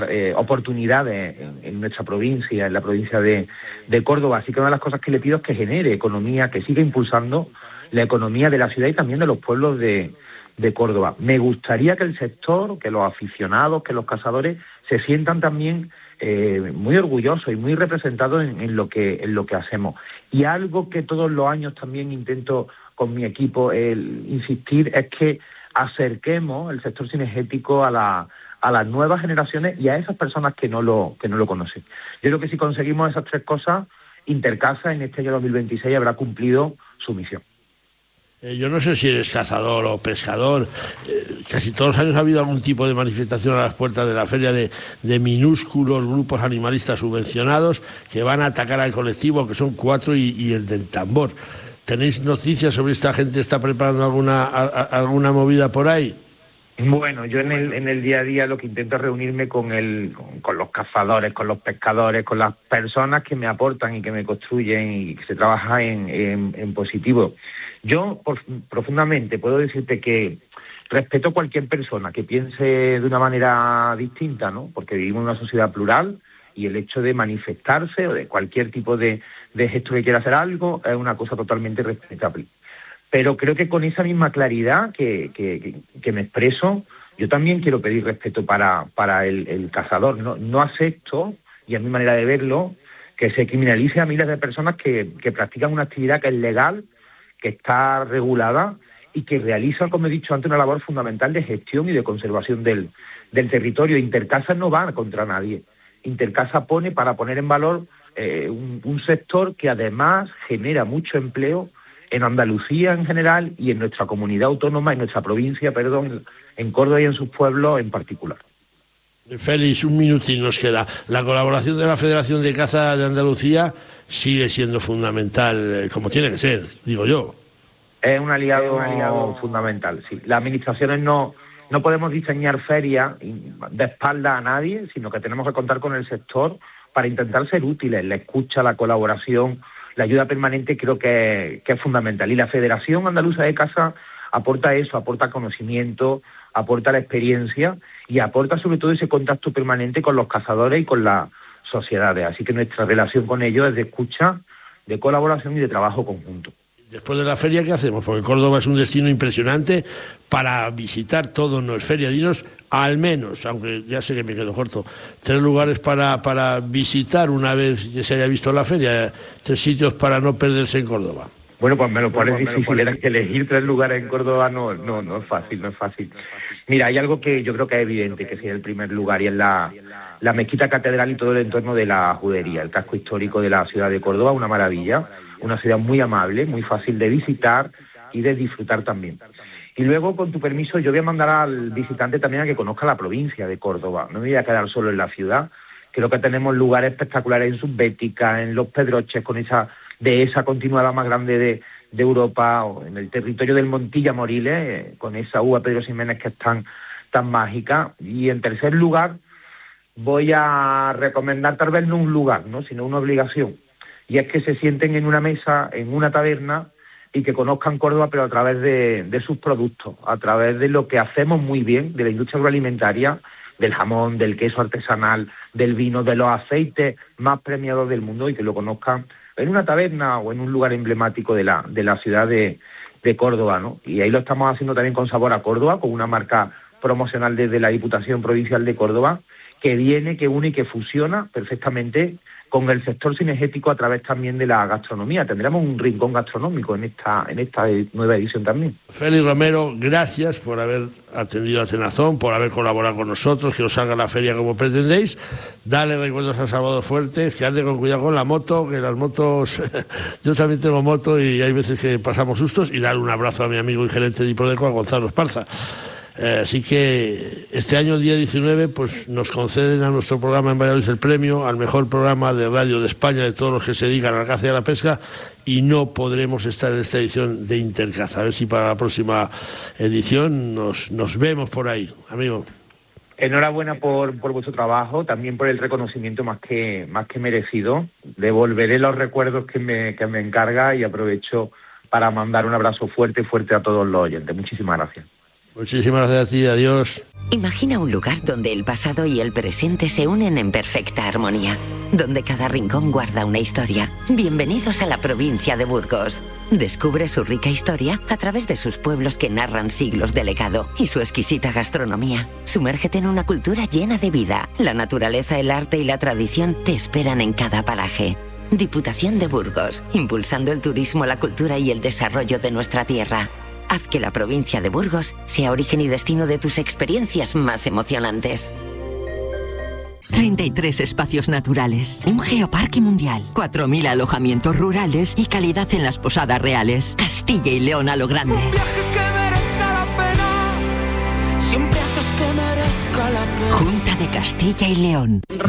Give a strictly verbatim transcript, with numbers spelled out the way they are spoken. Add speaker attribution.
Speaker 1: eh, oportunidades en, en nuestra provincia, en la provincia de, de Córdoba. Así que una de las cosas que le pido es que genere economía, que siga impulsando la economía de la ciudad y también de los pueblos de, de Córdoba. Me gustaría que el sector, que los aficionados, que los cazadores se sientan también eh, muy orgullosos y muy representados en, en lo que en lo que hacemos. Y algo que todos los años también intento con mi equipo el insistir es que acerquemos el sector cinegético a la a las nuevas generaciones y a esas personas que no lo que no lo conocen. Yo creo que si conseguimos esas tres cosas, Intercaza en este año dos mil veintiséis habrá cumplido su misión.
Speaker 2: Eh, yo no sé si eres cazador o pescador. Eh, casi todos los años ha habido algún tipo de manifestación a las puertas de la feria de, de minúsculos grupos animalistas subvencionados que van a atacar al colectivo, que son cuatro y, y el del tambor. ¿Tenéis noticias sobre esta gente? ¿Está preparando alguna a, a, alguna movida por ahí?
Speaker 1: Bueno, yo en el en el día a día lo que intento es reunirme con el con, con los cazadores, con los pescadores, con las personas que me aportan y que me construyen y que se trabaja en, en, en positivo. Yo por, profundamente puedo decirte que respeto a cualquier persona que piense de una manera distinta, ¿no? Porque vivimos en una sociedad plural y el hecho de manifestarse o de cualquier tipo de, de gesto que quiera hacer algo es una cosa totalmente respetable. Pero creo que con esa misma claridad que, que, que me expreso, yo también quiero pedir respeto para, para el, el cazador. No, no acepto, y es mi manera de verlo, que se criminalice a miles de personas que, que practican una actividad que es legal, que está regulada y que realizan, como he dicho antes, una labor fundamental de gestión y de conservación del, del territorio. Intercaza no va contra nadie. Intercaza pone para poner en valor eh, un, un sector que además genera mucho empleo en Andalucía en general y en nuestra comunidad autónoma, en nuestra provincia, perdón, en Córdoba y en sus pueblos en particular.
Speaker 2: Félix, un minutín nos queda. La colaboración de la Federación de Caza de Andalucía sigue siendo fundamental, como tiene que ser, digo yo.
Speaker 1: Es un aliado, es un aliado fundamental, sí. Las administraciones no, no podemos diseñar ferias de espalda a nadie, sino que tenemos que contar con el sector para intentar ser útiles. La escucha, la colaboración, la ayuda permanente creo que, que es fundamental. Y la Federación Andaluza de Caza aporta eso, aporta conocimiento, aporta la experiencia y aporta sobre todo ese contacto permanente con los cazadores y con las sociedades. Así que nuestra relación con ellos es de escucha, de colaboración y de trabajo conjunto.
Speaker 2: Después de la feria, ¿qué hacemos? Porque Córdoba es un destino impresionante para visitar todo, no es feria. Dinos, al menos, aunque ya sé que me quedo corto, tres lugares para, para visitar una vez que se haya visto la feria, tres sitios para no perderse en Córdoba.
Speaker 1: Bueno, pues me lo pones bueno, difícil, era que elegir tres lugares en Córdoba no, no, no es fácil, no es fácil. Mira, hay algo que yo creo que es evidente, que sería el primer lugar, y es la, la mezquita catedral y todo el entorno de la judería, el casco histórico de la ciudad de Córdoba, una maravilla, una ciudad muy amable, muy fácil de visitar y de disfrutar también. Y luego, con tu permiso, yo voy a mandar al visitante también a que conozca la provincia de Córdoba, no me voy a quedar solo en la ciudad. Creo que tenemos lugares espectaculares en Subbética, en Los Pedroches, con esa dehesa continuada más grande de, de Europa, o en el territorio del Montilla Moriles, eh, con esa uva Pedro Ximénez que es tan, tan mágica. Y en tercer lugar, voy a recomendar tal vez no un lugar, ¿no?, sino una obligación. Y es que se sienten en una mesa, en una taberna, y que conozcan Córdoba, pero a través de, de sus productos, a través de lo que hacemos muy bien, de la industria agroalimentaria, del jamón, del queso artesanal, del vino, de los aceites más premiados del mundo, y que lo conozcan en una taberna o en un lugar emblemático de la de la ciudad de, de Córdoba, ¿no? Y ahí lo estamos haciendo también con Sabor a Córdoba, con una marca promocional desde la Diputación Provincial de Córdoba, que viene, que une y que fusiona perfectamente con el sector cinegético a través también de la gastronomía. Tendremos un rincón gastronómico en esta en esta nueva edición también.
Speaker 2: Félix Romero, gracias por haber atendido a Cenazón, por haber colaborado con nosotros, que os salga la feria como pretendéis. Dale recuerdos a Salvador Fuertes, que ande con cuidado con la moto, que las motos... Yo también tengo moto y hay veces que pasamos sustos, y dar un abrazo a mi amigo y gerente de Hiprodeco, a Gonzalo Esparza. Eh, así que este año, el día diecinueve, pues nos conceden a nuestro programa en Valladolid el premio al mejor programa de radio de España de todos los que se dedican a la caza y a la pesca, y no podremos estar en esta edición de Intercaza. A ver si para la próxima edición nos, nos vemos por ahí, amigo.
Speaker 1: Enhorabuena por, por vuestro trabajo, también por el reconocimiento más que más que merecido. Devolveré los recuerdos que me, que me encarga, y aprovecho para mandar un abrazo fuerte, fuerte a todos los oyentes. Muchísimas gracias.
Speaker 2: Muchísimas gracias a ti, adiós.
Speaker 3: Imagina un lugar donde el pasado y el presente se unen en perfecta armonía, donde cada rincón guarda una historia. Bienvenidos a la provincia de Burgos. Descubre su rica historia a través de sus pueblos que narran siglos de legado y su exquisita gastronomía. Sumérgete en una cultura llena de vida. La naturaleza, el arte y la tradición te esperan en cada paraje. Diputación de Burgos, impulsando el turismo, la cultura y el desarrollo de nuestra tierra. Haz que la provincia de Burgos sea origen y destino de tus experiencias más emocionantes.
Speaker 4: treinta y tres espacios naturales, un geoparque mundial, cuatro mil alojamientos rurales y calidad en las posadas reales. Castilla y León a lo grande.
Speaker 5: Un viaje que merezca la pena, siempre haces que merezca la pena.
Speaker 4: Junta de Castilla y León.